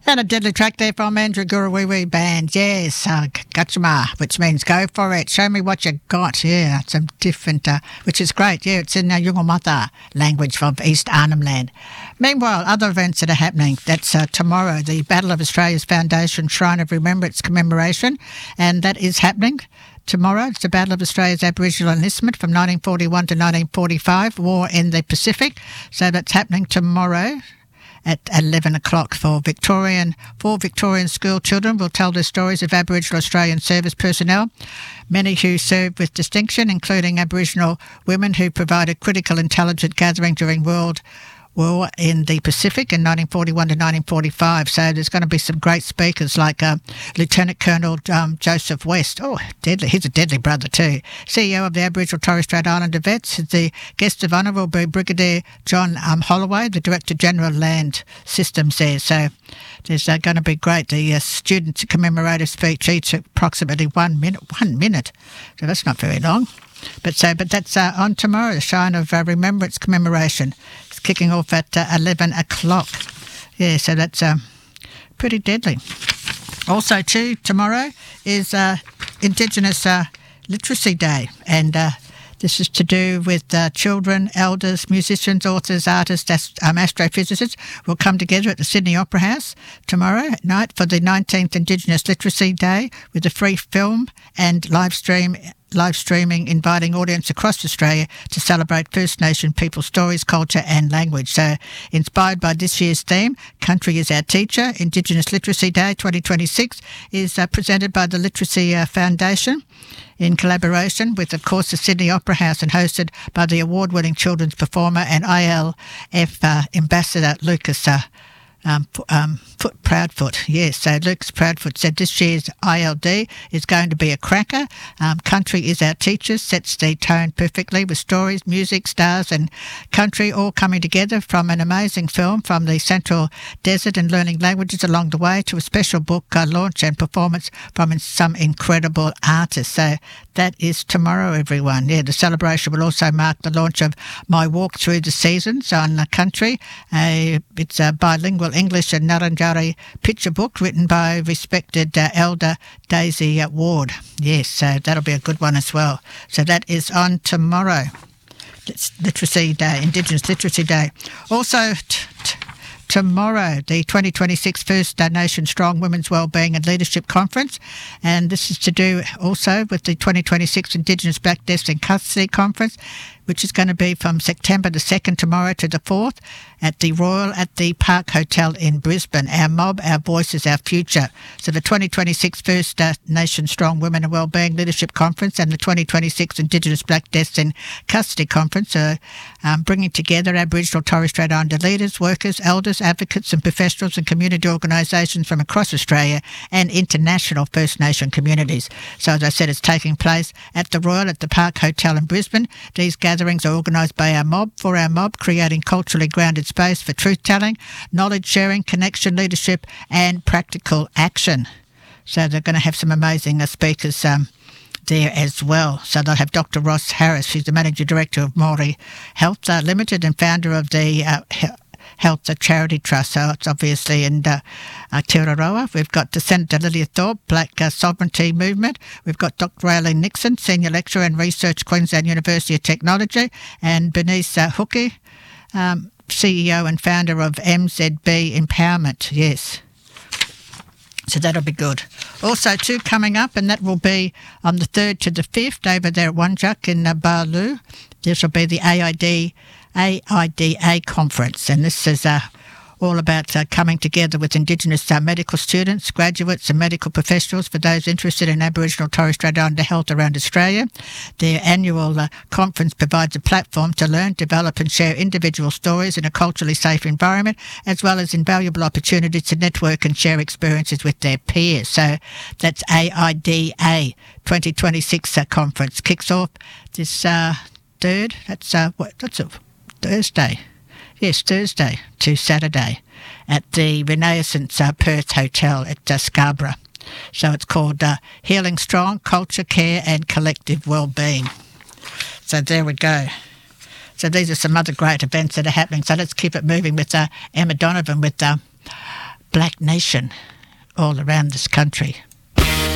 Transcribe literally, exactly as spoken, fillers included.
And a deadly track there from Andrew Gurawiwi Band. Yes, uh, Gachama, which means go for it. Show me what you got. Yeah, some different, uh, which is great. Yeah, it's in uh, Yungomata language from East Arnhem Land. Meanwhile, other events that are happening. That's uh, tomorrow, the Battle of Australia's Foundation Shrine of Remembrance commemoration, and that is happening. Tomorrow, it's the Battle of Australia's Aboriginal enlistment from nineteen forty-one to nineteen forty-five, war in the Pacific. So that's happening tomorrow at eleven o'clock for Victorian, four Victorian school children will tell the stories of Aboriginal Australian service personnel, many who served with distinction, including Aboriginal women who provided critical intelligence gathering during World War in the Pacific in nineteen forty-one to nineteen forty-five. So there's going to be some great speakers like uh, Lieutenant Colonel um, Joseph West. Oh, deadly. He's a deadly brother too. C E O of the Aboriginal Torres Strait Islander Vets. The guest of honour will be Brigadier John um, Holloway, the Director General of Land Systems there. So there's uh, going to be great. The uh, students' commemorative speech each approximately one minute. One minute. So that's not very long. But so, but that's uh, on tomorrow, the Shrine of uh, Remembrance commemoration. It's kicking off at uh, eleven o'clock. Yeah, so that's uh, pretty deadly. Also, too, tomorrow is uh, Indigenous uh, Literacy Day, and uh, this is to do with uh, children, elders, musicians, authors, artists, ast- um, astrophysicists will come together at the Sydney Opera House tomorrow night for the nineteenth Indigenous Literacy Day with a free film and live stream live streaming, inviting audience across Australia to celebrate First Nation people's stories, culture and language. So, inspired by this year's theme, Country is Our Teacher, Indigenous Literacy Day twenty twenty-six is uh, presented by the Literacy uh, Foundation in collaboration with, of course, the Sydney Opera House and hosted by the award-winning children's performer and I L F uh, ambassador Lucas uh, Um, um, Foot Proudfoot, yes. So Lucas Proudfoot said this year's I L D is going to be a cracker. Um, Country is Our Teacher sets the tone perfectly with stories, music, stars and country all coming together from an amazing film from the Central Desert and learning languages along the way to a special book uh, launch and performance from some incredible artists. So that is tomorrow, everyone. Yeah, the celebration will also mark the launch of My Walk Through the Seasons on the Country. Uh, it's a bilingual English and Narrandjari picture book written by respected uh, elder Daisy uh, Ward. Yes, so that'll be a good one as well. So that is on tomorrow. It's Literacy Day, Indigenous Literacy Day. Also, t- t- tomorrow, the twenty twenty-six First Nation Strong Women's Wellbeing and Leadership Conference, and this is to do also with the twenty twenty-six Indigenous Black Deaths in Custody Conference, which is going to be from September the second tomorrow to the fourth at the Royal at the Park Hotel in Brisbane. Our mob, our voices, our future. So the twenty twenty-six First uh, Nation Strong Women and Wellbeing Leadership Conference and the twenty twenty-six Indigenous Black Deaths in Custody Conference are um, bringing together Aboriginal Torres Strait Islander leaders, workers, elders, advocates and professionals and community organisations from across Australia and international First Nation communities. So as I said, it's taking place at the Royal at the Park Hotel in Brisbane. These gatherings are organised by our mob, for our mob, creating culturally grounded space for truth-telling, knowledge sharing, connection, leadership and practical action. So they're going to have some amazing uh, speakers um, there as well. So they'll have Doctor Ross Harris. She's the Managing Director of Maori Health uh, Limited and founder of the uh, Health uh, Charity Trust. So it's obviously in uh, Aotearoa. We've got the Senator Lilia Thorpe, Black uh, Sovereignty Movement. We've got Doctor Aileen Nixon, Senior Lecturer in Research, Queensland University of Technology, and Bernice uh, Hookie, um, C E O and founder of M Z B Empowerment. Yes. So that'll be good. Also, too, coming up, and that will be on the third to the fifth over there at Wonjuk in uh, Barloo. This will be the A I D A I D A conference, and this is uh, all about uh, coming together with Indigenous uh, medical students, graduates and medical professionals for those interested in Aboriginal Torres Strait Islander health around Australia. Their annual uh, conference provides a platform to learn, develop and share individual stories in a culturally safe environment, as well as invaluable opportunities to network and share experiences with their peers. So that's A I D A twenty twenty-six uh, conference. Kicks off this uh, third, that's, uh, what, that's a Thursday. Yes, Thursday to Saturday at the Renaissance uh, Perth Hotel at uh, Scarborough. So it's called uh, Healing Strong, Culture, Care and Collective Wellbeing. So there we go. So these are some other great events that are happening. So let's keep it moving with uh, Emma Donovan with uh, black nation all around this country.